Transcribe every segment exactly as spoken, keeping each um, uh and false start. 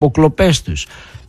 υποκλοπές τους.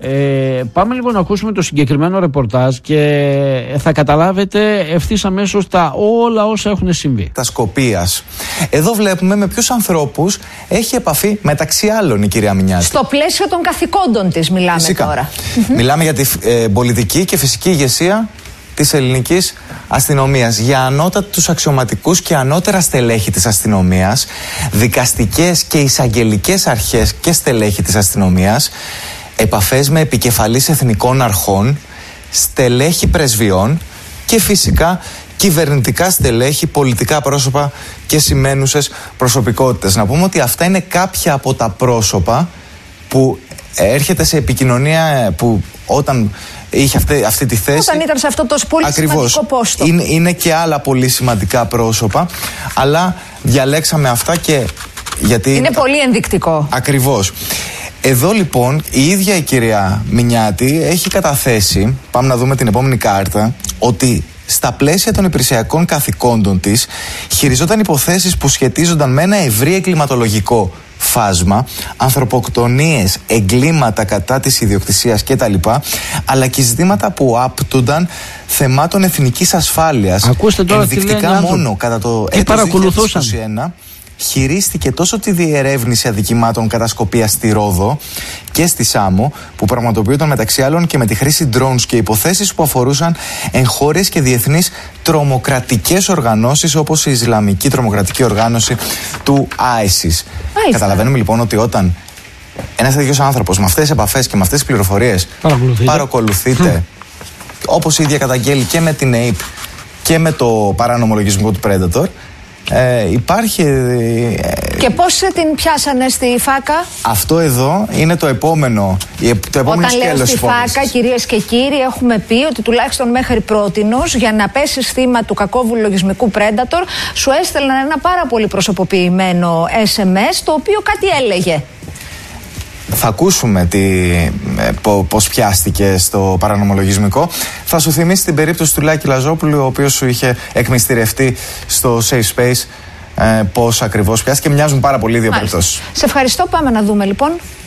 Ε, πάμε λοιπόν να ακούσουμε το συγκεκριμένο ρεπορτάζ και θα καταλάβετε ευθύς αμέσως τα όλα όσα έχουν συμβεί. Τα Σκοπίας. Εδώ βλέπουμε με ποιους ανθρώπους έχει επαφή μεταξύ άλλων η κυρία Μινιάτη. Στο πλαίσιο των καθηκόντων της μιλάμε. Φυσικά. Τώρα. Μιλάμε για τη ε, πολιτική και φυσική ηγεσία της ελληνικής αστυνομίας, για ανώτατους αξιωματικούς και ανώτερα στελέχη της αστυνομίας, δικαστικές και εισαγγελικές αρχές και στελέχη της αστυνομίας, επαφές με επικεφαλής εθνικών αρχών, στελέχη πρεσβειών και φυσικά κυβερνητικά στελέχη, πολιτικά πρόσωπα και σημαίνουσες προσωπικότητες. Να πούμε ότι αυτά είναι κάποια από τα πρόσωπα που έρχεται σε επικοινωνία, που όταν είχε αυτή, αυτή τη θέση. Όταν ήταν σε αυτό το πολύ ακριβώς, σημαντικό πόστο. Είναι, είναι και άλλα πολύ σημαντικά πρόσωπα, αλλά διαλέξαμε αυτά και γιατί. Είναι πολύ ενδεικτικό. Ακριβώς. Εδώ λοιπόν η ίδια η κυρία Μινιάτη έχει καταθέσει, πάμε να δούμε την επόμενη κάρτα, ότι στα πλαίσια των υπηρεσιακών καθηκόντων της χειριζόταν υποθέσεις που σχετίζονταν με ένα ευρύ εγκληματολογικό φάσμα, ανθρωποκτονίες, εγκλήματα κατά της ιδιοκτησίας κτλ, αλλά και ζητήματα που άπτονταν θεμάτων εθνικής ασφάλειας. Ακούστε τώρα ενδεικτικά τι λένε, μόνο κατά το έτος δύο χιλιάδες είκοσι ένα χειρίστηκε τόσο τη διερεύνηση αδικημάτων κατά Σκοπία στη Ρόδο και στη Σάμο, που πραγματοποιούνταν μεταξύ άλλων και με τη χρήση drones, και υποθέσεις που αφορούσαν εγχώριες και διεθνείς τρομοκρατικές οργανώσεις, όπως η Ισλαμική τρομοκρατική οργάνωση του άισις. Καταλαβαίνουμε λοιπόν ότι όταν ένας τέτοιος άνθρωπος με αυτές τις επαφές και με αυτές τις πληροφορίες παρακολουθείται, όπως η ίδια καταγγέλει και με την ΕΙΠ και με το παράνομο λογισμικό του Predator, Ε, υπάρχει. Ε, και πώς την πιάσανε στη φάκα? Αυτό εδώ είναι το επόμενο, το επόμενο Όταν λέω στη φάκα, κυρίες και κύριοι, έχουμε πει ότι τουλάχιστον μέχρι πρότινος, για να πέσεις θύμα του κακόβουλου λογισμικού Predator, σου έστελναν ένα πάρα πολύ προσωποποιημένο ες εμ ες, το οποίο κάτι έλεγε. Θα ακούσουμε τι, πώς πιάστηκε στο παρανομολογισμικό. Θα σου θυμίσει την περίπτωση του Λάκη Λαζόπουλου, ο οποίος σου είχε εκμυστηρευτεί στο Safe Space, ε, πώς ακριβώς πιάστηκε. Μοιάζουν πάρα πολύ δύο περιπτώσεις. Σε ευχαριστώ. Πάμε να δούμε λοιπόν.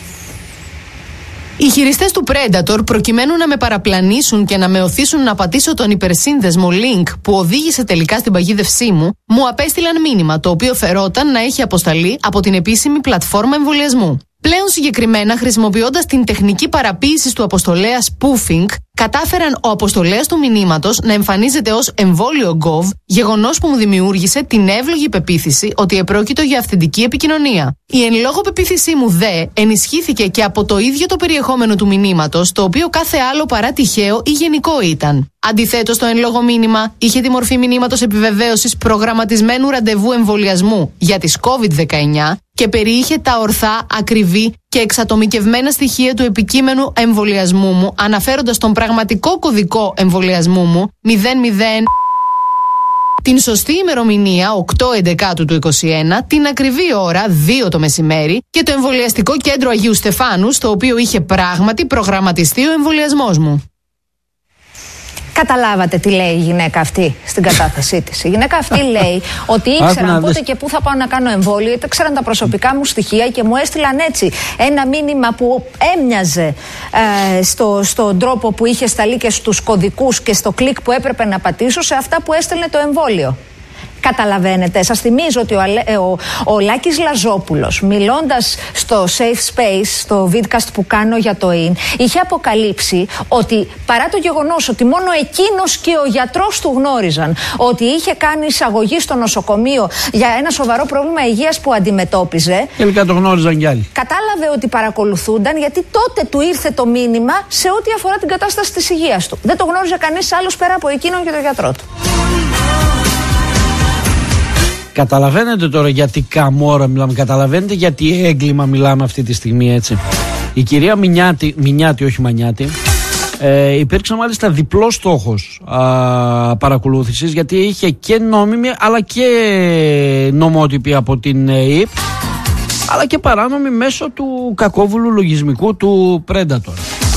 Οι χειριστές του Predator, προκειμένου να με παραπλανήσουν και να με οθήσουν να πατήσω τον υπερσύνδεσμο link που οδήγησε τελικά στην παγίδευσή μου, μου απέστειλαν μήνυμα το οποίο φερόταν να έχει αποσταλεί από την επίσημη πλατφόρμα εμβολιασμού. Πλέον συγκεκριμένα, χρησιμοποιώντας την τεχνική παραποίησης του αποστολέα spoofing, κατάφεραν ο αποστολέας του μηνύματος να εμφανίζεται ως εμβόλιο Gov, γεγονός που μου δημιούργησε την εύλογη πεποίθηση ότι επρόκειτο για αυθεντική επικοινωνία. Η εν λόγω πεποίθησή μου δε ενισχύθηκε και από το ίδιο το περιεχόμενο του μηνύματος, το οποίο κάθε άλλο παρά τυχαίο ή γενικό ήταν. Αντιθέτως, το εν λόγω μήνυμα είχε τη μορφή μηνύματος επιβεβαίωσης προγραμματισμένου ραντεβού εμβολιασμού για τις κόβιντ δεκαεννιά και περιείχε τα ορθά, ακριβή και εξατομικευμένα στοιχεία του επικείμενου εμβολιασμού μου, αναφέροντας τον πραγματικό κωδικό εμβολιασμού μου μηδέν μηδέν, την σωστή ημερομηνία οκτώ έντεκα του είκοσι ένα, την ακριβή ώρα δύο το μεσημέρι και το εμβολιαστικό κέντρο Αγίου Στεφάνου, στο οποίο είχε πράγματι προγραμματιστεί ο εμβολιασμός μου. Καταλάβατε τι λέει η γυναίκα αυτή στην κατάθεσή της. Η γυναίκα αυτή λέει ότι ήξεραν πότε και πού θα πάω να κάνω εμβόλιο, είτε ξέραν τα προσωπικά μου στοιχεία και μου έστειλαν έτσι ένα μήνυμα που έμοιαζε ε, στο, στον τρόπο που είχε σταλεί και στους κωδικούς και στο κλικ που έπρεπε να πατήσω σε αυτά που έστελνε το εμβόλιο. Καταλαβαίνετε, σας θυμίζω ότι ο, ο, ο Λάκης Λαζόπουλος, μιλώντας στο Safe Space, στο vidcast που κάνω για το ΙΝ, είχε αποκαλύψει ότι παρά το γεγονός ότι μόνο εκείνος και ο γιατρός του γνώριζαν ότι είχε κάνει εισαγωγή στο νοσοκομείο για ένα σοβαρό πρόβλημα υγείας που αντιμετώπιζε. Τελικά το γνώριζαν κι άλλοι. Κατάλαβε ότι παρακολουθούνταν, γιατί τότε του ήρθε το μήνυμα σε ό,τι αφορά την κατάσταση της υγείας του. Δεν το γνώριζε κανείς άλλος πέρα από εκείνον και τον γιατρό του. Καταλαβαίνετε τώρα γιατί καμόρα μιλάμε, καταλαβαίνετε γιατί έγκλημα μιλάμε αυτή τη στιγμή, έτσι. Η κυρία Μινιάτη, Μινιάτη όχι Μανιάτη, ε, υπήρξε μάλιστα διπλός στόχος α, παρακολούθησης, γιατί είχε και νόμιμη αλλά και νομότυπη από την ΕΙΠ, αλλά και παράνομη μέσω του κακόβουλου λογισμικού του Predator.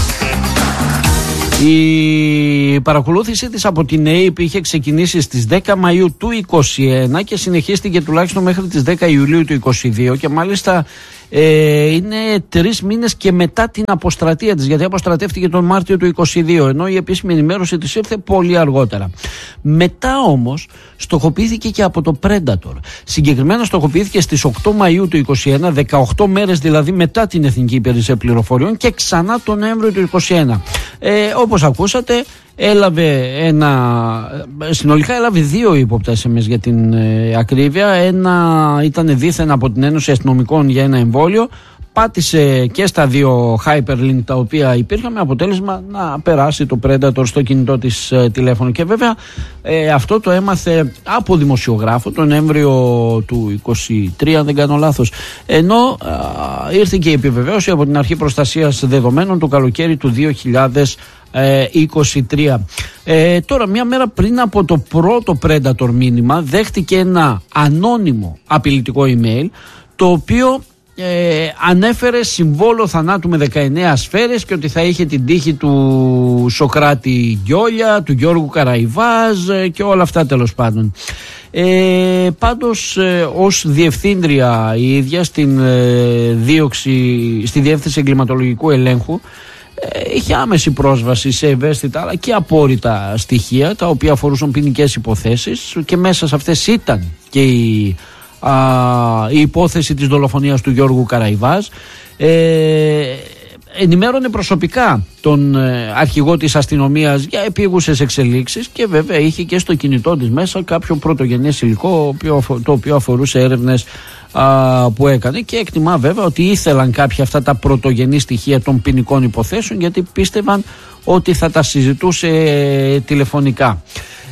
Η παρακολούθησή της από την ΕΙΠ είχε ξεκινήσει στις δέκα Μαΐου του είκοσι ένα και συνεχίστηκε τουλάχιστον μέχρι τις δέκα Ιουλίου του είκοσι δύο, και μάλιστα Ε, είναι τρεις μήνες και μετά την αποστρατεία της, γιατί αποστρατεύτηκε τον Μάρτιο του είκοσι δύο, ενώ η επίσημη ενημέρωση της ήρθε πολύ αργότερα. Μετά όμως στοχοποιήθηκε και από το Predator. Συγκεκριμένα στοχοποιήθηκε στις οκτώ Μαΐου του είκοσι ένα, δεκαοκτώ μέρες δηλαδή μετά την Εθνική Υπηρεσία Πληροφοριών, και ξανά τον Νοέμβριο του είκοσι ένα. Ε, όπως ακούσατε, έλαβε ένα, συνολικά έλαβε δύο ύποπτα ες εμ ες για την ε, ακρίβεια. Ένα ήταν δήθεν από την Ένωση Αστυνομικών για ένα εμβόλιο. Πάτησε και στα δύο hyperlink τα οποία υπήρχαν, με αποτέλεσμα να περάσει το Predator στο κινητό της ε, τηλέφωνο. Και βέβαια ε, αυτό το έμαθε από δημοσιογράφο τον Νοέμβριο του είκοσι τρία, αν δεν κάνω λάθος. Ενώ ε, ήρθε και η επιβεβαίωση από την Αρχή Προστασίας Δεδομένων το καλοκαίρι του δύο χιλιάδες είκοσι τρία. Ε, τώρα, μια μέρα πριν από το πρώτο Predator μήνυμα, δέχτηκε ένα ανώνυμο απειλητικό email, το οποίο ε, ανέφερε συμβόλο θανάτου με δεκαεννέα σφαίρες και ότι θα είχε την τύχη του Σοκράτη Γκιόλια, του Γιώργου Καραϊβάζ ε, και όλα αυτά τέλος πάντων. Ε, πάντως ε, ως διευθύντρια η ίδια στην ε, δίωξη, στη Διεύθυνση Εγκληματολογικού Ελέγχου, είχε άμεση πρόσβαση σε ευαίσθητα αλλά και απόρριτα στοιχεία, τα οποία αφορούσαν ποινικές υποθέσεις, και μέσα σε αυτές ήταν και η, α, η υπόθεση της δολοφονίας του Γιώργου Καραϊβάζ. Ε, ενημέρωνε προσωπικά τον ε, αρχηγό της αστυνομίας για επίγουσες εξελίξεις, και βέβαια είχε και στο κινητό της μέσα κάποιο πρωτογενές υλικό το οποίο αφορούσε έρευνες α, που έκανε, και εκτιμά βέβαια ότι ήθελαν κάποια αυτά τα πρωτογενή στοιχεία των ποινικών υποθέσεων, γιατί πίστευαν ότι θα τα συζητούσε ε, τηλεφωνικά.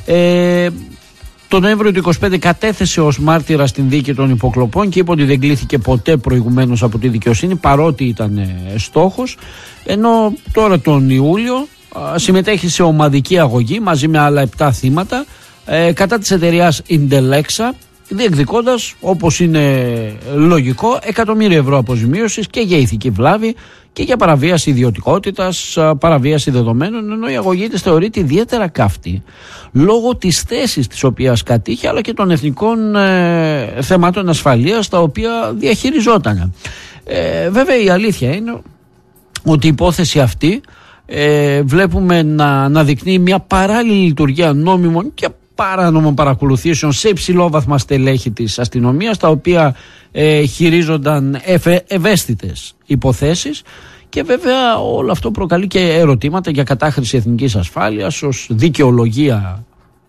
Ε, Το Νοέμβριο του είκοσι πέντε κατέθεσε ως μάρτυρα στην δίκη των υποκλοπών και είπε ότι δεν κλήθηκε ποτέ προηγουμένως από τη δικαιοσύνη, παρότι ήταν ε, στόχος. Ενώ τώρα τον Ιούλιο α, συμμετέχει σε ομαδική αγωγή μαζί με άλλα επτά θύματα ε, κατά της εταιρείας Indelexa, διεκδικώντας, όπως είναι λογικό, εκατομμύρια ευρώ αποζημίωσης και για ηθική βλάβη και για παραβίαση ιδιωτικότητας, παραβίαση δεδομένων, ενώ η αγωγή της θεωρείται ιδιαίτερα καυτή λόγω της θέσης της οποίας κατήχε, αλλά και των εθνικών ε, θεμάτων ασφαλείας τα οποία διαχειριζόταν. Ε, βέβαια η αλήθεια είναι ότι η υπόθεση αυτή ε, βλέπουμε να αναδεικνύει μια παράλληλη λειτουργία νόμιμων και παράνομων παρακολουθήσεων σε υψηλόβαθμα στελέχη της αστυνομίας, τα οποία ε, χειρίζονταν ευε, ευαίσθητες υποθέσεις, και βέβαια όλο αυτό προκαλεί και ερωτήματα για κατάχρηση εθνικής ασφάλειας ως δικαιολογία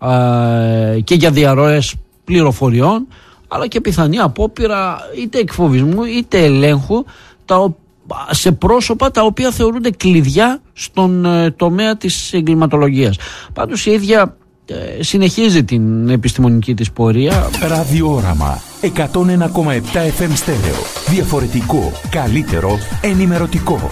ε, και για διαρροές πληροφοριών, αλλά και πιθανή απόπειρα είτε εκφοβισμού είτε ελέγχου τα, σε πρόσωπα τα οποία θεωρούνται κλειδιά στον ε, τομέα της εγκληματολογίας. Πάντως η ίδια συνεχίζει την επιστημονική της πορεία. Ραδιόραμα εκατόν ένα κόμμα επτά εφ εμ στέρεο. Διαφορετικό, καλύτερο, ενημερωτικό.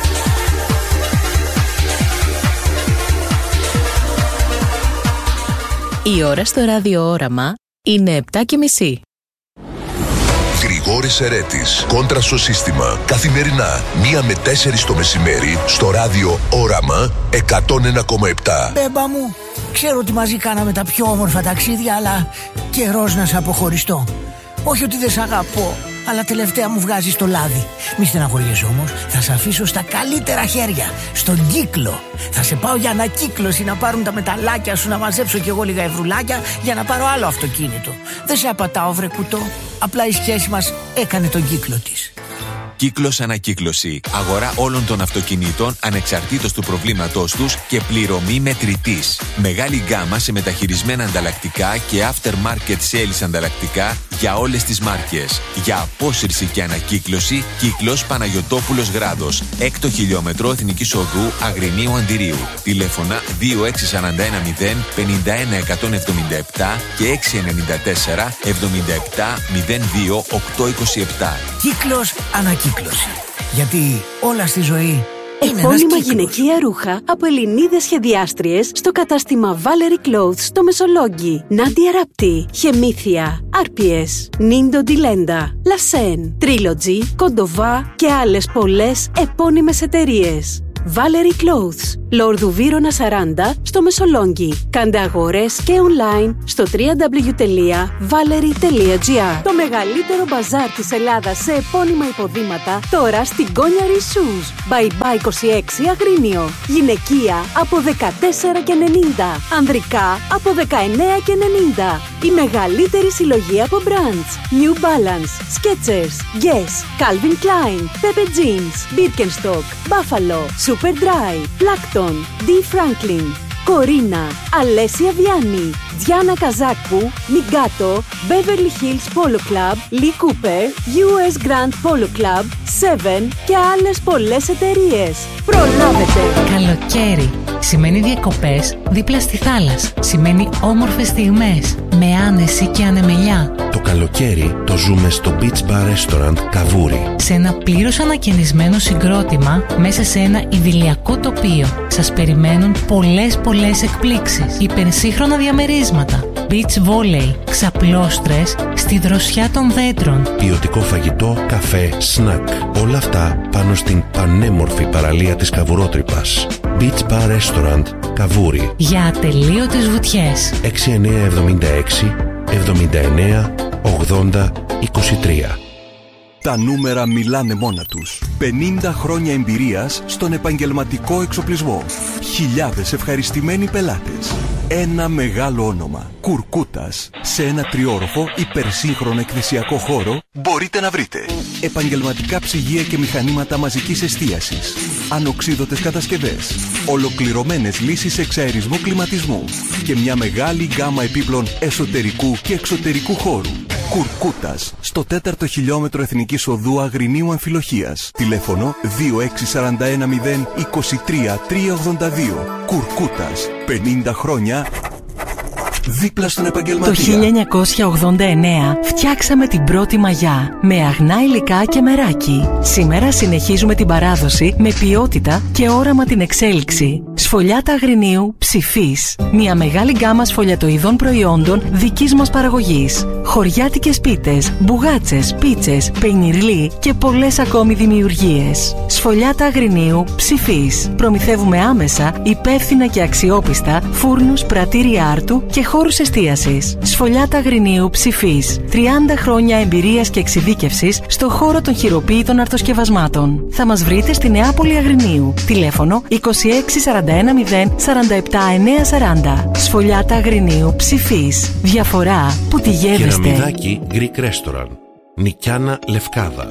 Η ώρα στο ραδιόραμα είναι επτά και μισή. Γρηγόρης Ερέτης, κόντρα στο σύστημα. Καθημερινά, μία με τέσσερις το μεσημέρι, στο ράδιο Όραμα εκατόν ένα κόμμα επτά. Μπέμπα μου, ξέρω ότι μαζί κάναμε τα πιο όμορφα ταξίδια, αλλά καιρός να σε αποχωριστώ. Όχι ότι δεν σ' αγαπώ, αλλά τελευταία μου βγάζεις το λάδι. Μη στεναχωριέσαι όμως, θα σε αφήσω στα καλύτερα χέρια, στον Κύκλο. Θα σε πάω για ανακύκλωση, να πάρουν τα μεταλλάκια σου, να μαζέψω κι εγώ λίγα ευρουλάκια για να πάρω άλλο αυτοκίνητο. Δεν σε απατάω, βρε κουτό, απλά η σχέση μας έκανε τον κύκλο της. Κύκλος Ανακύκλωση. Αγορά όλων των αυτοκινήτων ανεξαρτήτως του προβλήματός τους και πληρωμή μετρητής. Μεγάλη γκάμα σε μεταχειρισμένα ανταλλακτικά και aftermarket sales ανταλλακτικά για όλες τις μάρκες. Για απόσυρση και ανακύκλωση, Κύκλος Παναγιωτόπουλος Γράδος. Έκτο χιλιόμετρο Εθνικής Οδού Αγρινίου Αντιρίου. Τηλέφωνα δύο έξι τέσσερα ένα μηδέν πενήντα ένα εκατόν εβδομήντα επτά και έξι εννιά τέσσερα εβδομήντα επτά μηδέν δύο οκτώ είκοσι επτά. Κύκλος Ανακύκλωση. Γιατί όλα στη ζωή είναι επώνυμα γυναικεία ρούχα από Ελληνίδες σχεδιάστριες στο κατάστημα Valerie Clothes στο Μεσολόγγι. Νάντια Ραπτή, Χεμήθεια, Άρπιες, Νίντο Ντιλέντα, Λασέν, Trilogy, Κοντοβά και άλλες πολλές επώνυμες εταιρείες. Valerie Clothes, Λόρδου Βύρωνα σαράντα στο Μεσολόγγι. Κάντε αγορές και online στο double-u double-u double-u τελεία valerie τελεία gr. Το μεγαλύτερο μπαζάρ της Ελλάδας σε επώνυμα υποδήματα τώρα στην Konya Shoes. Bye bye είκοσι έξι Αγρίνιο. Γυναικεία από δεκατέσσερα και ενενήντα. Ανδρικά από δεκαεννέα και ενενήντα. Η μεγαλύτερη συλλογή από brands. New Balance, Skechers, Guess, Calvin Klein, Pepe Jeans, Birkenstock, Buffalo, Superdry, Plankton, D. Franklin, Κορίνα, Αλέσια Βιάννη, Διάνα Καζάκου, Μιγκάτο, Beverly Hills Polo Club, Lee Cooper, γιου ες Grand Polo Club, Seven και άλλες πολλές εταιρείες. Προλάβετε! Καλοκαίρι σημαίνει διακοπές δίπλα στη θάλασσα. Σημαίνει όμορφες στιγμές με άνεση και ανεμελιά. Το καλοκαίρι το ζούμε στο Beach Bar Restaurant Καβούρι. Σε ένα πλήρως ανακαινισμένο συγκρότημα μέσα σε ένα ιδηλιακό τοπίο. Σας περιμένουν πολλές πολλές εκπλήξεις. Υπερσύγχρονα διαμερίσματα. Beach volley, ξαπλώστρες στη δροσιά των δέντρων. Ποιοτικό φαγητό, καφέ, σνακ. Όλα αυτά πάνω στην πανέμορφη παραλία της Καβουρότρυπας. Beach Bar Restaurant Καβούρι. Για ατελείωτες βουτιές. έξι εννιά εβδομήντα έξι εβδομήντα εννέα ογδόντα είκοσι τρία. Τα νούμερα μιλάνε μόνα τους. πενήντα χρόνια εμπειρίας στον επαγγελματικό εξοπλισμό. Χιλιάδες ευχαριστημένοι πελάτες. Ένα μεγάλο όνομα. Κουρκούτας. Σε ένα τριόροφο υπερσύγχρονο εκθεσιακό χώρο μπορείτε να βρείτε επαγγελματικά ψυγεία και μηχανήματα μαζικής εστίασης, ανοξίδωτες κατασκευές, ολοκληρωμένες λύσεις εξαερισμού κλιματισμού και μια μεγάλη γκάμα επίπλων εσωτερικού και εξωτερικού χώρου. Κουρκούτας, στο τέταρτο χιλιόμετρο Εθνικής Οδού Αγρινίου Αμφιλοχίας. Τηλέφωνο δύο έξι τέσσερα ένα μηδέν είκοσι τρία τριακόσια ογδόντα δύο. Κουρκούτας, πενήντα χρόνια δίπλα στον επαγγελματία. Το χίλια εννιακόσια ογδόντα εννέα φτιάξαμε την πρώτη μαγιά με αγνά υλικά και μεράκι. Σήμερα συνεχίζουμε την παράδοση με ποιότητα και όραμα την εξέλιξη. Σφολιάτα Αγρινίου Ψηφής. Μια μεγάλη γκάμα σφολιατοειδών προϊόντων δικής μας παραγωγής. Χωριάτικες πίτες, μπουγάτσες, πίτσες, πενιρλί και πολλές ακόμη δημιουργίες. Σφολιάτα Αγρινίου Ψηφής. Προμηθεύουμε άμεσα, υπεύθυνα και αξιόπιστα φούρνους, πρατήρια άρτου και χώρους εστίασης. Σφολιάτα Αγρινίου Ψηφής. τριάντα χρόνια εμπειρίας και εξειδίκευσης στο χώρο των χειροποίητων αρτοσκευασμάτων. Θα μας βρείτε στη Νεάπολη Αγρινίου. Τηλέφωνο είκοσι έξι σαράντα ένα μηδέν σαράντα επτά εννιακόσια σαράντα. Σφολιάτα Αγρινίου Ψηφής. Διαφορά που τη γεύεστε. Κεραμιδάκι Greek Restaurant. Νικιάνα Λευκάδα.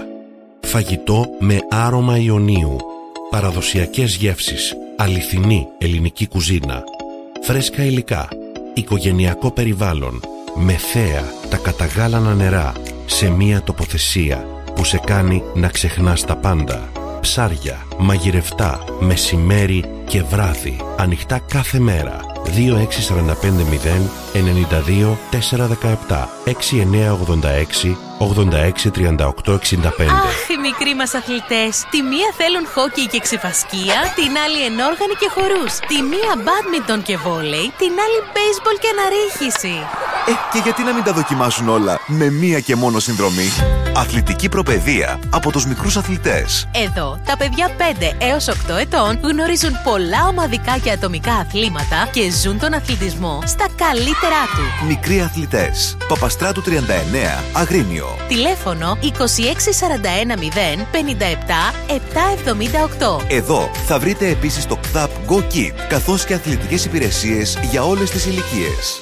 Φαγητό με άρωμα Ιωνίου. Παραδοσιακές γεύσεις. Αληθινή ελληνική κουζίνα. Φρέσκα υλικά. Οικογενειακό περιβάλλον. Με θέα τα καταγάλανα νερά. Σε μία τοποθεσία που σε κάνει να ξεχνάς τα πάντα. Ψάρια, μαγειρευτά, μεσημέρι και βράδυ. Ανοιχτά κάθε μέρα. δύο έξι τέσσερα πέντε μηδέν εννιά δύο τέσσερα ένα επτά έξι εννιά ογδόντα έξι ογδόντα έξι τριάντα οκτώ εξήντα πέντε. Αχ, οι μικροί μας αθλητές. Τη μία θέλουν χόκι και ξεφασκία, την άλλη ενόργανη και χορούς. Τη μία μπάντμιντον και βόλεϊ, την άλλη μπέισμπολ και αναρρίχηση. Ε, και γιατί να μην τα δοκιμάσουν όλα με μία και μόνο συνδρομή? Αθλητική προπαιδεία από τους μικρούς αθλητές. Εδώ, τα παιδιά πέντε έως οκτώ ετών γνωρίζουν πολλά ομαδικά και ατομικά αθλήματα και ζουν τον αθλητισμό στα καλύτερά του. Μικροί αθλητές. Παπαστράτου τριάντα εννέα, Αγρίνιο. Τηλέφωνο είκοσι έξι σαράντα ένα μηδέν πενήντα επτά επτακόσια εβδομήντα οκτώ. Εδώ θα βρείτε επίσης το ΚΔΑΠ Go Kit, καθώς και αθλητικές υπηρεσίες για όλες τις ηλικίες.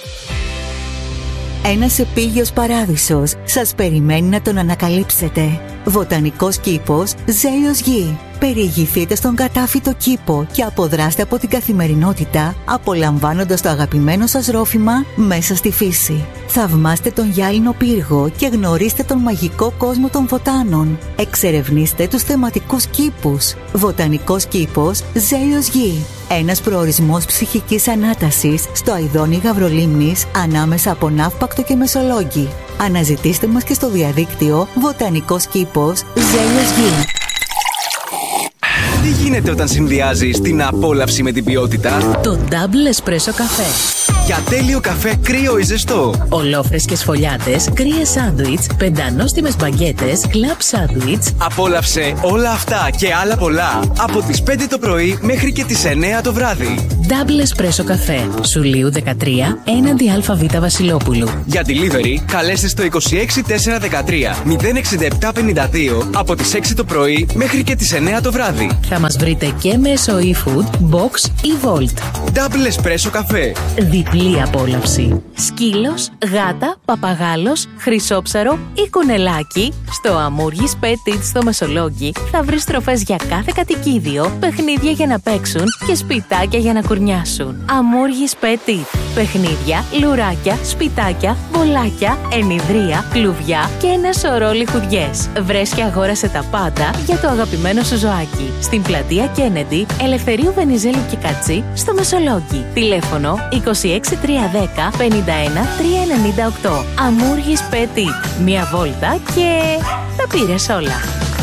Ένας επίγειος παράδεισος σας περιμένει να τον ανακαλύψετε. Βοτανικός κήπος Ζέλιος Γη. Περιηγηθείτε στον κατάφυτο κήπο και αποδράστε από την καθημερινότητα, απολαμβάνοντας το αγαπημένο σας ρόφημα μέσα στη φύση. Θαυμάστε τον γυάλινο πύργο και γνωρίστε τον μαγικό κόσμο των βοτάνων. Εξερευνήστε τους θεματικούς κήπους. Βοτανικός κήπος Ζέλιος Γη. Ένας προορισμός ψυχικής ανάτασης στο αηδόνι Γαβρολίμνης ανάμεσα από Ναύπακτο και Μεσολόγγι. Αναζητήστε μας και στο διαδίκτυο Βοτανικός κήπος Ζέλιος Γη. Τι γίνεται όταν συνδυάζεις την απόλαυση με την ποιότητα? Το Double Espresso Café. Για τέλειο καφέ κρύο ή ζεστό. Ολόφρεσκες φωλιάτες, κρύες σάντουιτς, πεντανόστιμες μπαγκέτες, κλαμπ σάντουιτς. Απόλαυσε όλα αυτά και άλλα πολλά από τις πέντε το πρωί μέχρι και τις εννέα το βράδυ. Double Espresso καφέ. Σουλίου δεκατρία, έναντι ΑΒ Βασιλόπουλου. Για delivery, καλέστε στο είκοσι έξι τετρακόσια δεκατρία μηδέν εξήντα επτά πενήντα δύο από τις έξι το πρωί μέχρι και τις εννέα το βράδυ. Θα μας βρείτε και μέσω eFood, Box ή Volt. Double Espresso καφέ. Διπλή απόλαυση. Σκύλος, γάτα, παπαγάλος, χρυσόψαρο ή κουνελάκι. Στο Αμούργης Petit στο Μεσολόγγι θα βρεις τροφές για κάθε κατοικίδιο, παιχνίδια για να παίξουν και σπιτάκια για να κουρνιάσουν. Αμούργης Petit. Παιχνίδια, λουράκια, σπιτάκια, μπολάκια, ενιδρία, κλουβιά και ένα σωρό λιχουδιές. Βρες και αγόρασε τα πάντα για το αγαπημένο σου ζωάκι. Στην πλατεία Κέννεντι, Ελευθερίου Βενιζέλου και Κατσί, στο Μεσολόγγι. Τηλέφωνο είκοσι έξι τριακόσια δέκα πενήντα ένα τριακόσια ενενήντα οκτώ. Αμούργης Petit. Μία βόλτα και τα πήρες όλα.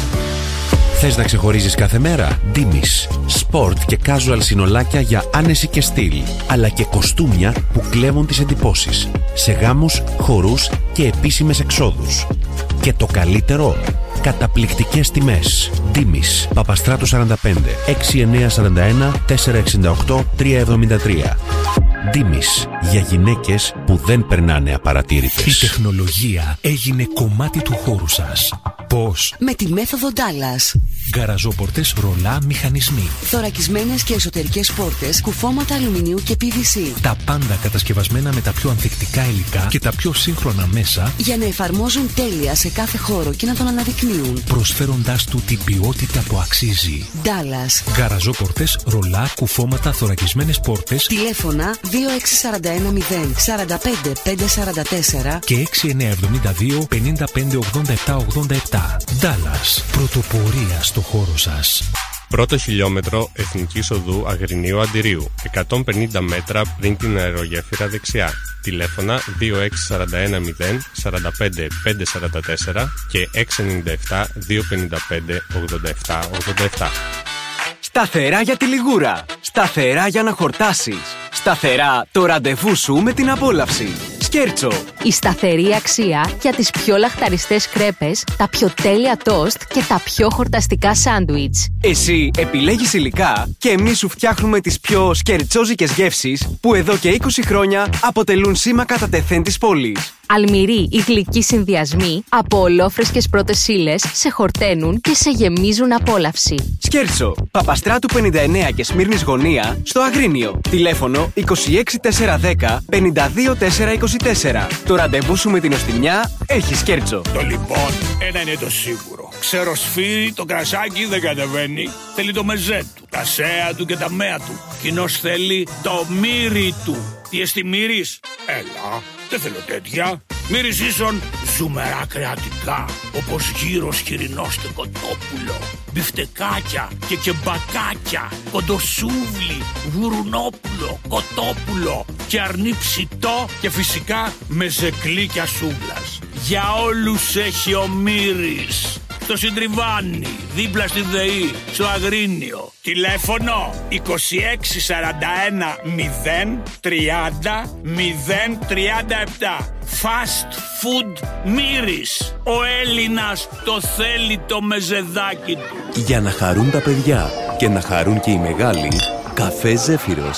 Θες να ξεχωρίζεις κάθε μέρα? Ντίμης. Σπορτ και casual συνολάκια για άνεση και στυλ, αλλά και κοστούμια που κλέβουν τις εντυπώσεις σε γάμους, χορούς και επίσημες εξόδους. Και το καλύτερο, καταπληκτικές τιμές. Ντίμης. Παπαστράτου σαράντα πέντε, έξι εννιά σαράντα ένα, τέσσερα εξήντα οκτώ, τρία εβδομήντα τρία. Ντίμης. Για γυναίκες που δεν περνάνε απαρατήρητες. Η τεχνολογία έγινε κομμάτι του χώρου σας. Πώς? Με τη μέθοδο Dallas. Γκαραζόπορτες, ρολά, μηχανισμοί. Θωρακισμένες και εσωτερικές πόρτες, κουφώματα αλουμινίου και πι βι σι. Τα πάντα κατασκευασμένα με τα πιο ανθεκτικά υλικά και τα πιο σύγχρονα μέσα για να εφαρμόζουν τέλεια σε κάθε χώρο και να τον αναδεικνύουν, προσφέροντάς του την ποιότητα που αξίζει. Dallas. Γκαραζόπορτες, ρολά, κουφώματα, θωρακισμένες πόρτες. Τηλέφωνα δύο έξι τέσσερα ένα μηδέν σαράντα πέντε πεντακόσια σαράντα τέσσερα και έξι εννιά εβδομήντα δύο πενήντα πέντε ογδόντα επτά ογδόντα επτά. Dallas. Πρωτοπορία στο χώρο σας. Πρώτο χιλιόμετρο Εθνικής Οδού Αγρινίου Αντιρίου, εκατόν πενήντα μέτρα πριν την αερογέφυρα δεξιά. Τηλέφωνα δύο έξι τέσσερα ένα μηδέν σαράντα πέντε πεντακόσια σαράντα τέσσερα και έξι εννιά επτά δύο πενήντα πέντε ογδόντα επτά ογδόντα επτά. Σταθερά για τη λιγούρα. Σταθερά για να χορτάσεις. Σταθερά το ραντεβού σου με την απόλαυση. Σκέρτσο. Η σταθερή αξία για τις πιο λαχταριστές κρέπες, τα πιο τέλεια τόστ και τα πιο χορταστικά σάντουιτς. Εσύ επιλέγεις υλικά και εμείς σου φτιάχνουμε τις πιο σκερτσόζικες γεύσεις που εδώ και είκοσι χρόνια αποτελούν σήμα κατά τεθέν της πόλης. Αλμυροί ή γλυκοί συνδυασμοί από ολόφρεσκες πρώτες ύλες σε χορταίνουν και σε γεμίζουν απόλαυση. Σκέρτσο. Παπαστράτου πενήντα εννέα και Σμύρνης Γωνία στο Αγρίνιο. Τηλέφωνο είκοσι έξι τετρακόσια δέκα πενήντα δύο τετρακόσια είκοσι τέσσερα. Το ραντεβού σου με την οστιμιά έχει Σκέρτσο. Το λοιπόν, ένα είναι το σίγουρο. Ξέρω σφύρι, το κρασάκι δεν κατεβαίνει. Θέλει το μεζέ του, τα σέα του και τα μέα του. Κοινώς θέλει το μύρι του. Τι εστί μύρις? Έλα, δεν θέλω τέτοια. Μύρις ίσον ζουμερά κρεατικά, όπως γύρω χοιρινός και κοτόπουλο, μπιφτεκάκια και κεμπακάκια, κοντοσούβλι, γουρουνόπουλο, κοτόπουλο και αρνί ψητό και φυσικά μεζεκλίκια σούβλας. Για όλους έχει ο Μύρης. Στο Συντριβάνι, δίπλα στη ΔΕΗ, στο Αγρίνιο. Τηλέφωνο είκοσι έξι σαράντα ένα μηδέν τριάντα μηδέν τριάντα επτά. Fast Food Μύρης. Ο Έλληνας το θέλει το μεζεδάκι του. Για να χαρούν τα παιδιά και να χαρούν και οι μεγάλοι, καφέ Ζέφυρος.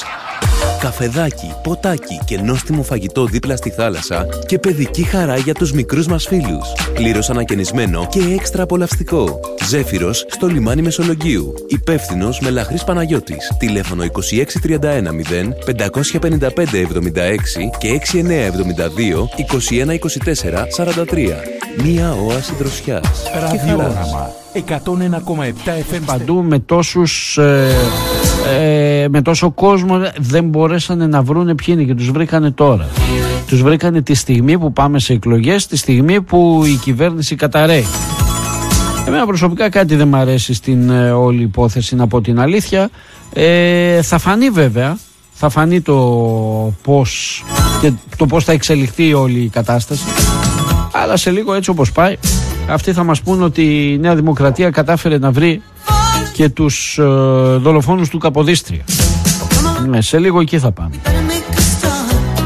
Καφεδάκι, ποτάκι και νόστιμο φαγητό δίπλα στη θάλασσα και παιδική χαρά για τους μικρούς μας φίλους. Πλήρως ανακαινισμένο και έξτρα απολαυστικό. Ζέφυρος στο λιμάνι Μεσολογγίου. Υπεύθυνος Μελαχρής Παναγιώτης. Τηλέφωνο είκοσι έξι τριάντα ένα μηδέν πεντακόσια πενήντα πέντε εβδομήντα έξι και έξι εννιά εβδομήντα δύο είκοσι ένα είκοσι τέσσερα σαράντα τρία. Μία όαση δροσιάς. Ραδιόραμα εκατόν ένα κόμμα επτά εφ εμ. Παντού με τόσους ε, ε, με τόσο κόσμο δεν μπορέσανε να βρούνε ποιοι είναι και τους βρήκανε τώρα. Τους βρήκανε τη στιγμή που πάμε σε εκλογές, τη στιγμή που η κυβέρνηση καταραίει. Εμένα προσωπικά κάτι δεν μ' αρέσει στην ε, όλη υπόθεση, να πω την αλήθεια. Ε, θα φανεί βέβαια, θα φανεί το πώς, και το πώς θα εξελιχθεί όλη η κατάσταση. Αλλά σε λίγο, έτσι όπως πάει, αυτοί θα μας πούν ότι η Νέα Δημοκρατία κατάφερε να βρει και τους ε, δολοφόνους του Καποδίστρια. Ναι, σε λίγο εκεί θα πάμε.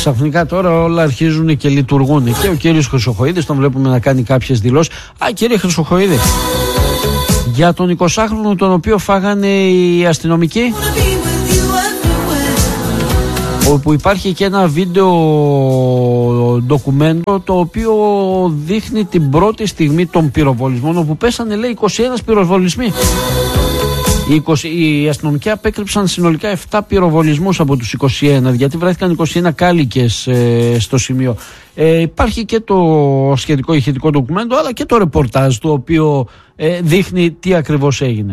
Ξαφνικά τώρα όλα αρχίζουν και λειτουργούν. Και ο κύριος Χρυσοχοΐδης τον βλέπουμε να κάνει κάποιες δηλώσεις. Α, κύριε Χρυσοχοΐδη, για τον εικοσάχρονο τον οποίο φάγανε οι αστυνομικοί, όπου υπάρχει και ένα βίντεο ντοκουμέντο το οποίο δείχνει την πρώτη στιγμή των πυροβολισμών, όπου πέσανε, λέει, είκοσι ένα πυροβολισμοί. Οι, είκοσι, οι αστυνομικοί απέκρυψαν συνολικά επτά πυροβολισμούς από τους είκοσι ένα, γιατί βρέθηκαν είκοσι ένα κάλικες ε, στο σημείο. Ε, υπάρχει και το σχετικό ηχητικό ντοκουμέντο, αλλά και το ρεπορτάζ, το οποίο ε, δείχνει τι ακριβώς έγινε.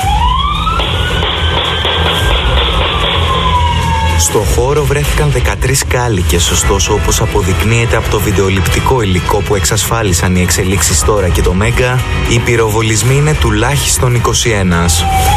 Στο χώρο βρέθηκαν δεκατρείς κάλικες, ωστόσο, όπως αποδεικνύεται από το βιντεοληπτικό υλικό που εξασφάλισαν οι εξελίξεις τώρα και το Μέγκα, οι πυροβολισμοί είναι τουλάχιστον είκοσι ένα.